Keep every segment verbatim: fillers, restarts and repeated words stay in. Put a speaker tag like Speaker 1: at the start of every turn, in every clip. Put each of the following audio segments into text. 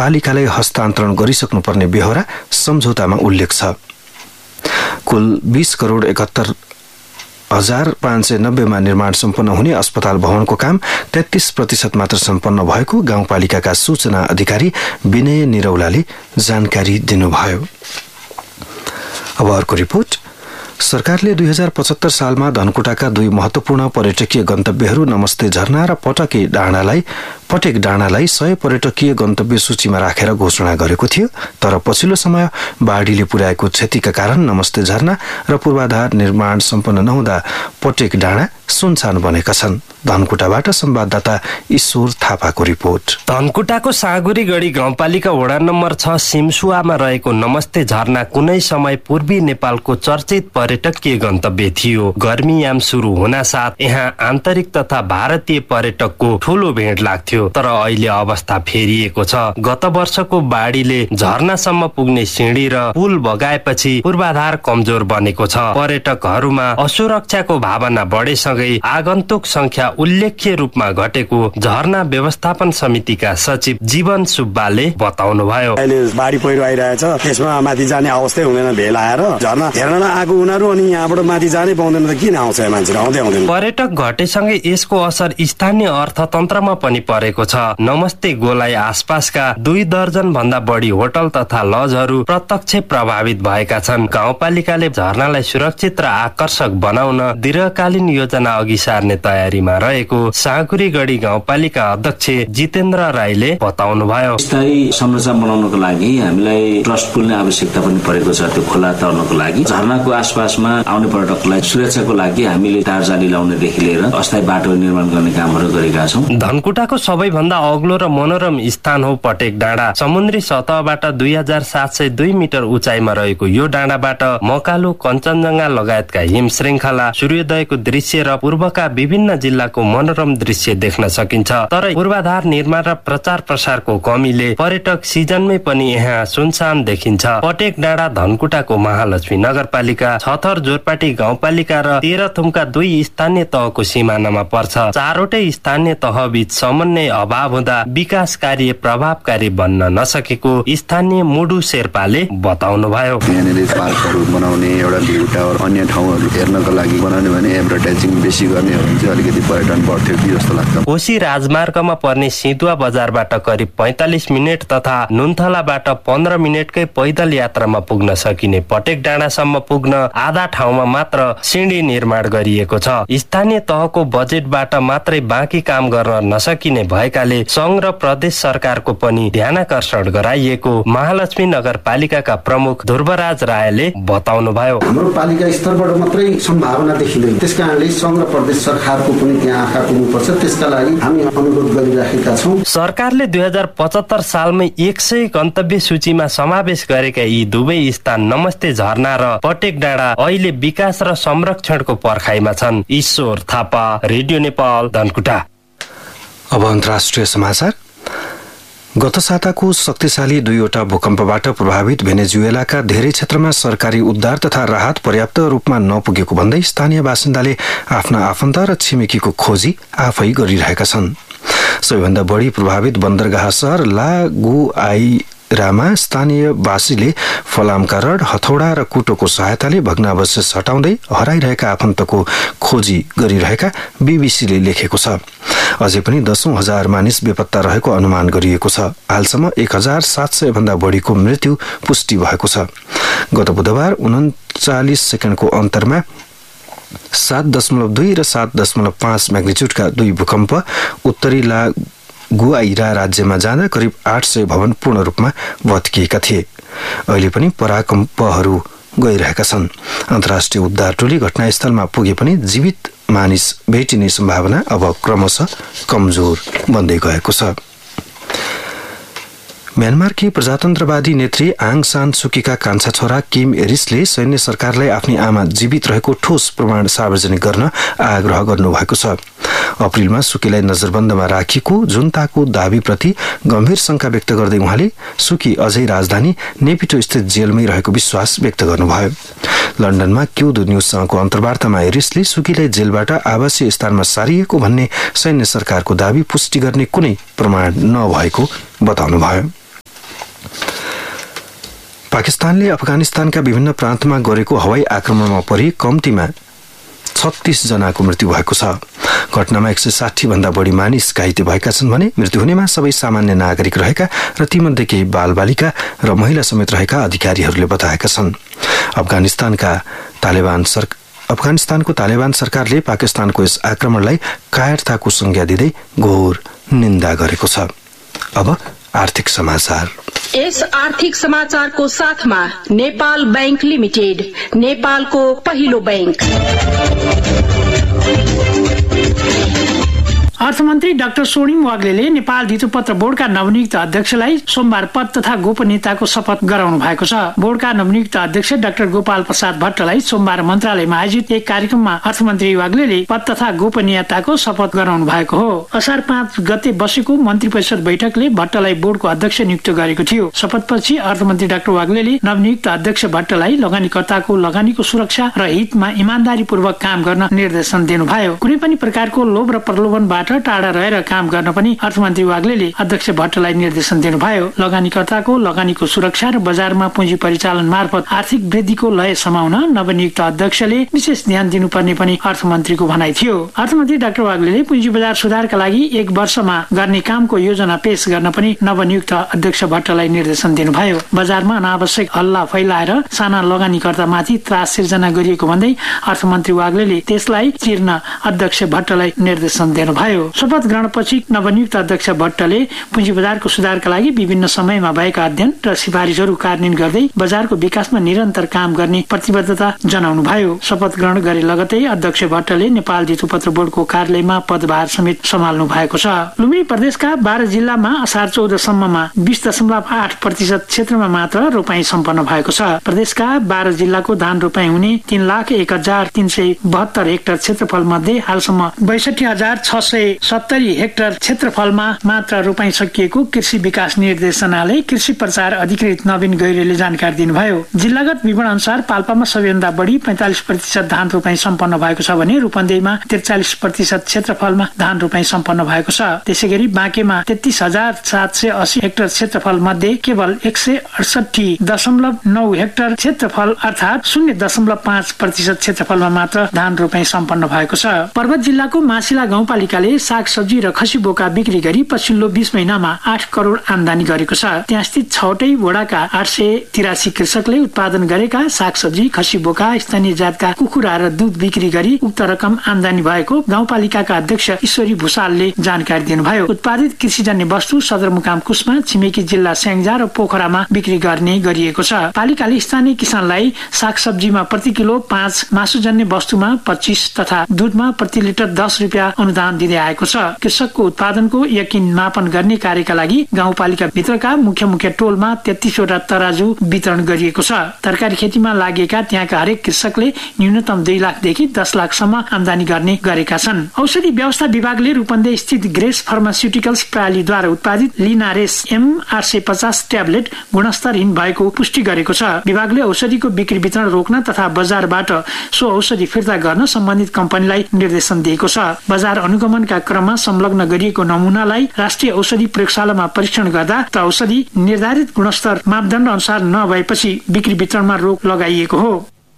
Speaker 1: पालिकालाई हस्तान्तरण गरिसक्नुपर्ने बेहोरा सम्झौतामा उल्लेख छ। कुल बीस करोड एकहत्तर हजार पाँच सय नब्बेमा निर्माण सम्पन्न हुने अस्पताल भवनको काम तेत्तीस प्रतिशत मात्र सम्पन्न भएको गाउँपालिकाका सूचना अधिकारी विनय निरौलाले जानकारी दिनुभयो। अब अर्को रिपोर्ट। सरकारले दुई हजार पचहत्तर सालमा धनकुटाका दुई महत्वपूर्ण पर्यटकीय गन्तव्यहरू नमस्ते झरना र पटके डाँडालाई पटेक डाँडालाई सय पर्यटकीय गन्तव्य सूचीमा राखेर घोषणा गरेको थियो। तर पछिल्लो समय बाढीले पुर्याएको क्षतिका कारण नमस्ते झरना र पूर्वाधार निर्माण सम्पन्न नहुँदा पटेक डाँडा सुनसान बनेका छन्। धनकुटाबाट संवाददाता ईश्वर थापाको रिपोर्ट।
Speaker 2: धनकुटाको साँगुरीगढी गाउँपालिका वडा नम्बर छ सिमसुवामा रहेको नमस्ते झरना कुनै समय पूर्वी नेपालको चर्चित पर्यटकीय गन्तव्य थियो। गर्मीयाम सुरु हुनासाथ यहाँ आन्तरिक तथा भारतीय पर्यटकको ठूलो भेड लाग्थ्यो। तर अहिले अवस्था फेरिएको छ। गत वर्षको बाढीले झरनासम्म पुग्ने सिँढी र पुल बगाएपछि पूर्वाधार कमजोर बनेको छ। पर्यटकहरूमा असुरक्षाको भावना बढेसँगै आगन्तुक संख्या उल्लेख्य रूपमा घटेको झरना व्यवस्थापन समितिका सचिव जीवन सुब्बाले बताउनुभयो।
Speaker 3: अहिले बाढी पहिरो आइरहेछ, त्यसमा माथि जाने अवस्थै हुँदैन। भेल आएर झरना हेर्न आएको उनीहरू अनि यहाँबाट माथि जानै पाउँदैन त किन आउँछ मान्छे आउँदै आउँदैन।
Speaker 2: पर्यटक घटेसँगै यसको असर स्थानीय अर्थतन्त्रमा पनि परेको छ। नमस्ते गोलाई आसपासका दुई दर्जन भन्दा बढी होटल तथा लजहरू प्रत्यक्ष प्रभावित भएका छन्। गाउँपालिकाले झरनालाई सुरक्षित र आकर्षक बनाउन दीर्घकालीन योजना अघि सार्ने तयारीमा रहेको साँगुरीगढी गाउँपालिका अध्यक्ष जितेन्द्र राईले बताउनुभयो।
Speaker 4: स्थायी संरचना बनाउनको लागि हामीलाई ट्रस्ट पुल्ने आवश्यकता पनि परेको छ। त्यो खोला तर्नको लागि झरनाको आसपासमा आउने पर्यटकलाई सुरक्षाको लागि हामीले तार जाली लाउनेदेखि लिएर अस्थायी बाटो निर्माण गर्ने कामहरू गरेका छौँ।
Speaker 2: धनकुटाको सबैभन्दा अग्लो र मनोरम स्थान हो पटेक डाँडा। समुद्री सतहबाट दुई हजार सात सय दुई मिटर उचाइमा रहेको यो डाँडाबाट मकालु, कञ्चनजङ्घा लगायतका हिम श्रृङ्खला, सूर्योदयको दृश्य र पूर्वका विभिन्न जिल्लाको मनोरम दृश्य देख्न सकिन्छ। तर पूर्वाधार निर्माण र प्रचार प्रसारको कमीले पर्यटक सिजनमै पनि यहाँ सुनसान देखिन्छ। पटेक डाँडा धनकुटाको महालक्ष्मी नगरपालिका, छथर जोरपाटी गाउँपालिका र तेह्रथुमका दुई स्थानीय तहको सिमानामा पर्छ। चारवटै स्थानीय तहबीच समन्वय अभाव हुँदा विकास कार्य प्रभावकारी बन्न नसकेको स्थानीय मुडु शेर्पाले बताउनुभयो।
Speaker 5: यहाँनिर पार्कहरू बनाउने, एउटा भ्यू टावर, अन्य ठाउँहरू हेर्नको लागि बनाउने भने एडभर्टाइजिङ बेसी गर्ने हो भने चाहिँ अलिकति पर्यटन बढ्थ्यो कि जस्तो लाग्छ।
Speaker 2: कोशी राजमार्गमा पर्ने सिधुवा बजारबाट करिब पैंतालिस मिनट तथा नुन्थलाबाट पन्ध्र मिनटकै पैदल यात्रामा पुग्न सकिने पटेक डाँडासम्म पुग्न आधा ठाउँमा मात्र सिँढी निर्माण गरिएको छ। स्थानीय तहको बजेटबाट मात्रै बाँकी काम गर्न नसकिने भएकाले संघ र प्रदेश सरकारको पनि ध्यानाकर्षण गराइएको महालक्ष्मी नगरपालिकाका प्रमुख ध्रुवराज रायले बताउनुभयो।
Speaker 6: हाम्रो पालिका स्तरबाट मात्रै सम्भावना देखिँदैन, त्यसकारणले संघ र प्रदेश सरकारको पनि त्यहाँ आँखा पुग्नुपर्छ। त्यसका लागि हामी अनुरोध गरिराखेका छौँ।
Speaker 2: सरकारले दुई हजार पचहत्तर सालमै एक सय गन्तव्य सूचीमा समावेश गरेका यी दुवै स्थान नमस्ते झरना र पटेक डाँडा अहिले विकास र संरक्षणको पर्खाइमा छन्। ईश्वर थापा, रेडियो नेपाल, धनकुटा।
Speaker 1: अब अन्तर्राष्ट्रिय समाचार। गत साताको शक्तिशाली दुईवटा भूकम्पबाट प्रभावित भेनेजुएलाका धेरै क्षेत्रमा सरकारी उद्धार तथा राहत पर्याप्त रूपमा नपुगेको भन्दै स्थानीय बासिन्दाले आफ्ना आफन्त र छिमेकीको खोजी आफै गरिरहेका छन्। सबैभन्दा बढी प्रभावित बन्दरगाह सहर ला गुआइरामा स्थानीयवासीले फलामका रड, हथौडा र कुटोको सहायताले भग्नावशेष हटाउँदै हराइरहेका आफन्तको खोजी गरिरहेका बीबीसीले लेखेको छ। अझै पनि दशौं हजार मानिस बेपत्ता रहेको अनुमान गरिएको छ। हालसम्म एक हजार सात सय भन्दा बढीको मृत्यु पुष्टि भएको छ। गत बुधबार उन्चालिस सेकेन्डको अन्तरमा सात दशमलव दुई र सात दशमलव पाँच म्याग्निच्युडका दुई भूकम्प उत्तरी ला गुआइरा राज्यमा जाँदा करिब आठ सय भवन पूर्ण रूपमा भत्किएका थिए। अहिले पनि पराकम्पहरू गइरहेका छन्। अन्तर्राष्ट्रिय उद्धार टोली घटनास्थलमा पुगे पनि जीवित मानिस भेटिने सम्भावना अब क्रमशः कमजोर बन्दै गएको छ। म्यानमारकी प्रजातन्त्रवादी नेत्री आङ सान सुकीका कान्छा छोरा किम एरिसले सैन्य सरकारलाई आफ्नी आमा जीवित रहेको ठोस प्रमाण सार्वजनिक गर्न आग्रह गर्नुभएको छ। अप्रिलमा सुकीलाई नजरबन्दमा राखिएको जुन्ताको दावीप्रति गम्भीर शंका व्यक्त गर्दै उहाँले सुकी अझै राजधानी नेपिटो स्थित जेलमै रहेको विश्वास व्यक्त गर्नुभयो। लन्डनमा क्युद न्यूजसँगको अन्तर्वार्तामा एरिसले सुकीलाई जेलबाट आवासीय स्थानमा सारिएको भन्ने सैन्य सरकारको दावी पुष्टि गर्ने कुनै प्रमाण नभएको बताउनुभयो। पाकिस्तानले अफगानिस्तानका विभिन्न प्रान्तमा गरेको हवाई आक्रमणमा परि कम्तीमा छत्तीस जनाको मृत्यु भएको छ। घटनामा एक सय साठी भन्दा बढी मानिस घाइते भएका छन् भने मृत्यु हुनेमा सबै सामान्य नागरिक रहेका र तीमध्ये केही बालबालिका र महिला समेत रहेका अधिकारीहरूले बताएका छन्। अफगानिस्तानका तालिबान सरकार अफगानिस्तानको तालिबान सरकारले पाकिस्तानको यस आक्रमणलाई कायरताको संज्ञा दिँदै घोर निन्दा गरेको छ। अब आर्थिक समाचार।
Speaker 7: यस आर्थिक समाचारको साथमा नेपाल बैंक लिमिटेड, नेपालको पहिलो बैंक।
Speaker 8: अर्थमन्त्री डाक्टर स्वर्णिम वाग्लेले नेपाल धितोपत्र बोर्डका नवनियुक्त अध्यक्षलाई सोमबार पद तथा गोपनीयताको शपथ गराउनु भएको छ। बोर्डका नवनियुक्त अध्यक्ष डाक्टर गोपाल प्रसाद भट्टलाई सोमबार मन्त्रालयमा आयोजित एक कार्यक्रममा अर्थमन्त्री वाग्लेले पद तथा गोपनीयताको शपथ गराउनु भएको हो। असार पाँच गते बसेको मन्त्री परिषद बैठकले भट्टलाई बोर्डको अध्यक्ष नियुक्त गरेको थियो। शपथपछि अर्थमन्त्री डाक्टर वाग्लेले नवनियुक्त अध्यक्ष भट्टलाई लगानीकर्ताको लगानीको सुरक्षा र हितमा इमानदारीपूर्वक काम गर्न निर्देशन दिनुभयो। कुनै पनि प्रकारको लोभ र प्रलोभनबाट टाढा रहेर काम गर्न पनि अर्थमन्त्री वाग्लेले अध्यक्ष भट्टलाई निर्देशन दिनुभयो। लगानीकर्ताको लगानीको सुरक्षा र बजारमा पुँजी परिचालन मार्फत आर्थिक वृद्धिको लय समाउन नवनियुक्त अध्यक्षले विशेष ध्यान दिनुपर्ने पनि अर्थमन्त्रीको भनाइ थियो। अर्थमन्त्री डाक्टर वाग्लेले पुँजी बजार सुधारका लागि एक वर्षमा गर्ने कामको योजना पेश गर्न पनि नवनियुक्त अध्यक्ष भट्टलाई निर्देशन दिनुभयो। बजारमा अनावश्यक हल्ला फैलाएर साना लगानीकर्तामाथि त्रास सिर्जना गरिएको भन्दै अर्थमन्त्री वाग्लेले त्यसलाई चिर्न अध्यक्ष भट्टलाई निर्देशन दिनुभयो। शपथ ग्रहणपछि नवनियुक्त अध्यक्ष भट्टले पुँजी बजारको सुधारका लागि विभिन्न समयमा भएका अध्ययन र सिफारिसहरू कार्यान्वयन गर्दै बजारको विकासमा निरन्तर काम गर्ने प्रतिबद्धता जनाउनुभयो। शपथ ग्रहण गरे लगतै अध्यक्ष भट्टले नेपाल धितोपत्र बोर्डको कार्यालयमा पदभार समेत सम्हाल्नु भएको छ। लुम्बिनी प्रदेशका बाह्र जिल्लामा असार चौधसम्ममा बीस दशमलव आठ प्रतिशत क्षेत्रमा मात्र रोपाई सम्पन्न भएको छ। प्रदेशका बाह्र जिल्लाको धान रोपाई हुने तीन लाख एक हजार तीन सय बहत्तर हेक्टर क्षेत्रफल मध्ये हालसम्म बैसठी हजार छ सय सत्तरी हेक्टर क्षेत्रफलमा मात्र रोपाई सकिएको कृषि विकास निर्देशनालय कृषि प्रचार अधिकृत नवीन गैरेले जानकारी दिनुभयो। जिल्लागत विवरण अनुसार पाल्पामा सबैभन्दा बढी पैंतालिस प्रतिशत धान रोपाई सम्पन्न भएको छ भने रूपन्देहीमा त्रिचालिस प्रतिशत क्षेत्रफलमा धान रोपाई सम्पन्न भएको छ। त्यसै गरी बाँकेमा तेत्तीस हजार सात सय अस्सी हेक्टर क्षेत्रफल मध्ये केवल एक सय अडसठी दशमलव नौ हेक्टर क्षेत्रफल अर्थात शून्य दशमलव पाँच प्रतिशत क्षेत्रफलमा मात्र धान रोपाई सम्पन्न भएको छ। पर्वत जिल्लाको मासिला गाउँपालिकाले साग सब्जी र खसी बोका बिक्री गरी पछिल्लो बीस महिनामा आठ करोड़ आमदानी गरेको छ। त्यहाँ स्थित छवटै वडाका आठ सय तिरासी कृषकले उत्पादन गरेका साग सब्जी खसी बोका स्थानीय जातका कुखुरा र दूध बिक्री गरी उक्त रकम आमदानी भएको गाउँपालिकाका अध्यक्ष ईश्वरी भूषालले जानकारी दिनुभयो। उत्पादित कृषिजन्य वस्तु सदरमुकाम कुस्मा, छिमेकी जिल्ला स्याङ्जा र पोखरामा बिक्री गर्ने गरिएको छ। पालिकाले स्थानीय किसानलाई साग सब्जीमा प्रति किलो पाँच, मासुजन्य वस्तुमा पच्चीस तथा दूधमा प्रति लिटर दस रुपियाँ अनुदान दिँदै आएको छ। कृषकको उत्पादनको यकिन मापन गर्ने कार्यका लागि गाउँपालिका भित्रका मुख्य मुख्य टोलमा तेत्तीसवटा तराजु वितरण गरिएको छ। तरकारी खेतीमा लागेका त्यहाँका हरेक कृषकले न्यूनतम दुई लाखदेखि दस लाखसम्म आमदानी गर्ने गरेका छन्। औषधि व्यवस्था विभागले रूपन्देही स्थित ग्रेस फार्मास्युटिकल्स प्रणालीद्वारा उत्पादित लिनारेस एम आठ सय पचास ट्याब्लेट गुणस्तरहीन भएको पुष्टि गरेको छ। विभागले औषधिको बिक्री वितरण रोक्न तथा बजारबाट सो औषधि फिर्ता गर्न सम्बन्धित कम्पनीलाई निर्देशन दिएको छ। बजार अनुगमनका क्रममा संलग्न गरिएको नमुनालाई राष्ट्रिय औषधि प्रयोगशालामा परीक्षण गर्दा त औषधि निर्धारित गुणस्तर मापदण्ड अनुसार नभएपछि बिक्री वितरणमा रोक लगाइएको हो।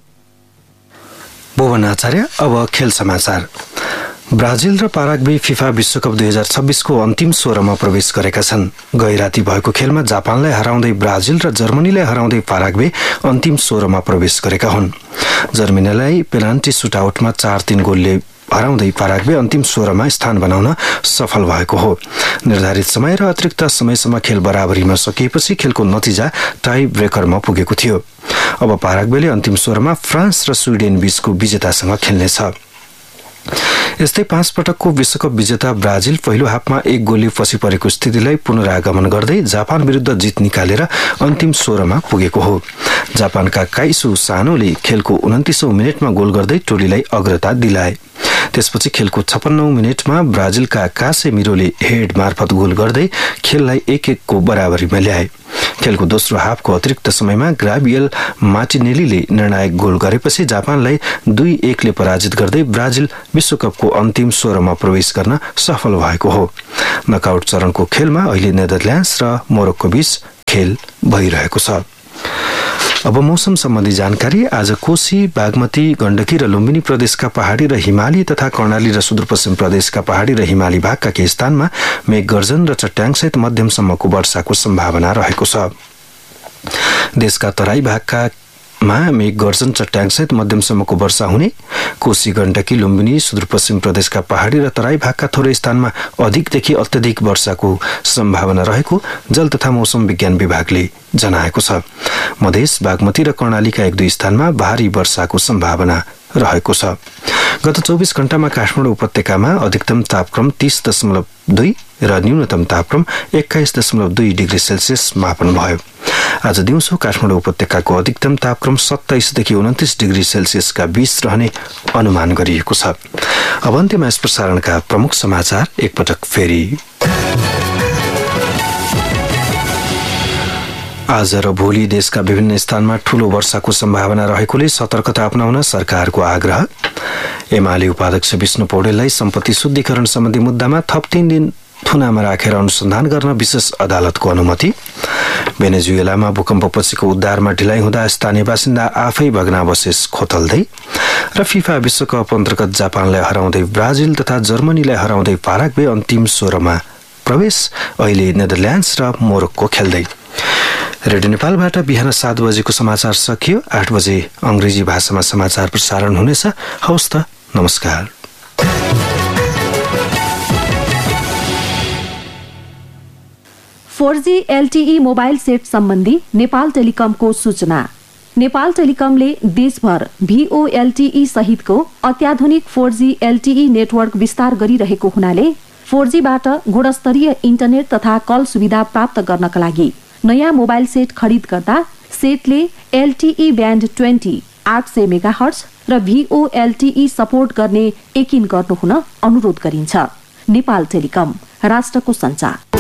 Speaker 1: भुवन आचार्य। अब खेल समाचार। ब्राजिल र पाराग्वे फिफा विश्वकप दुई हजार छब्बीसको अन्तिम सोह्रमा प्रवेश गरेका छन्। गैराती भएको खेलमा जापानलाई हराउँदै ब्राजिल र जर्मनीलाई हराउँदै पाराग्वे अन्तिम सोह्रमा प्रवेश गरेका हुन्। जर्मनीलाई पेनाल्टी सुटआउटमा चार तीन गोलले हराउँदै पाराग्वे अन्तिम सोह्रमा स्थान बनाउन सफल भएको हो। निर्धारित समय र अतिरिक्त समयसम्म खेल बराबरीमा सकिएपछि खेलको नतिजा टाई ब्रेकरमा पुगेको थियो। अब पाराग्वेले अन्तिम सोह्रमा फ्रान्स र स्विडेन बीचको विजेतासँग खेल्नेछ। यस्तै पाँच पटकको विश्वकप विजेता ब्राजिल पहिलो हाफमा एक गोलले पछि परेको स्थितिलाई पुनरागमन गर्दै जापान विरुद्ध जित निकालेर अन्तिम सोह्रमा पुगेको हो। जापानका काइसु सानोले खेलको उन्तिसौं मिनेटमा गोल गर्दै टोलीलाई अग्रता दिलाए। त्यसपछि खेलको छप्पन्नौं मिनेटमा ब्राजिलका कासेमिरोले हेड मार्फत गोल गर्दै खेललाई एक एकको बराबरीमा ल्याए। खेलको दोस्रो हाफको अतिरिक्त समयमा ग्राबियल मार्टिनेलीले निर्णायक गोल गरेपछि जापानलाई दुई एकले पराजित गर्दै ब्राजिल विश्वकपको अन्तिम सोह्रमा प्रवेश गर्न सफल भएको हो। नकआउट चरणको खेलमा अहिले नेदरल्यान्ड्स र मोरक्को बीच खेल भइरहेको छ। अब मौसम सम्बन्धी जानकारी। आज कोशी, बागमती, गण्डकी र लुम्बिनी प्रदेशका पहाडी र हिमाली तथा कर्णाली र सुदूरपश्चिम प्रदेशका पहाडी र हिमाली भागका केही स्थानमा मेघगर्जन र चट्याङसहित मध्यमसम्मको वर्षाको सम्भावना रहेको छ। देशका तराई भागका मा मेघ गर्जन चट्याङसहित मध्यमसम्मको वर्षा हुने, कोशी, गण्डकी, लुम्बिनी, सुदूरपश्चिम प्रदेशका पहाडी र तराई भागका थोरै स्थानमा अधिकदेखि अत्यधिक वर्षाको सम्भावना रहेको जल तथा मौसम विज्ञान विभागले जनाएको छ। मधेस, बागमती र कर्णालीका एक दुई स्थानमा भारी वर्षाको सम्भावना रहेको छ। गत चौबिस घण्टामा काठमाडौँ उपत्यकामा अधिकतम तापक्रम तीस दशमलव दुई र न्यूनतम तापक्रम एक्काइस दशमलव दुई डिग्री सेल्सियस मापन भयो। आज दिउँसो काठमाडौँ उपत्यकाको अधिकतम तापक्रम सत्ताइसदेखि उन्तिस डिग्री सेल्सियसका बीच रहने अनुमान गरिएको छ। अब अन्त्यमा यस प्रसारणका प्रमुख समाचार एकपटक फेरि। आज र भोलि देशका विभिन्न स्थानमा ठूलो वर्षाको सम्भावना रहेकोले सतर्कता अपनाउन सरकारको आग्रह। एमाले उपाध्यक्ष विष्णु पौडेललाई सम्पत्ति शुद्धिकरण सम्बन्धी मुद्दामा थप तीन दिन थुनामा राखेर अनुसन्धान गर्न विशेष अदालतको अनुमति। भेनेजुएलामा भूकम्पपछिको उद्धारमा ढिलाइ हुँदा स्थानीय बासिन्दा आफै भग्नावशेष खोतल्दै। र फिफा विश्वकप अन्तर्गत जापानलाई हराउँदै ब्राजिल तथा जर्मनीलाई हराउँदै पाराग्वे अन्तिम सोह्रमा प्रवेश। अहिले नेदरल्यान्ड्स र मोरक्को खेल्दै। रेडियो नेपालबाट बिहान सात बजेको समाचार सकियो। आठ बजे अंग्रेजी भाषामा समाचार प्रसारण हुनेछ। हवस् त, नमस्कार।
Speaker 9: Four G LTE mobile set सम्बन्धी नेपाल टेलिकमको सूचना। नेपाल टेलिकमले देशभर भीओएलटीई सहितको अत्याधुनिक फोर जी एलटीई नेटवर्क विस्तार गरिरहेको हुनाले फोर जी बाट गुणस्तरीय इन्टरनेट तथा कल सुविधा प्राप्त गर्नका लागि नयाँ मोबाइल सेट खरिद गर्दा सेटले एलटीई ब्यान्ड ट्वेन्टी आठ सय मेगाहर्ज र भीओएलटीई सपोर्ट गर्ने यकिन गर्नुहुन अनुरोध गरिन्छ। नेपाल टेलिकम, राष्ट्रको सञ्चार।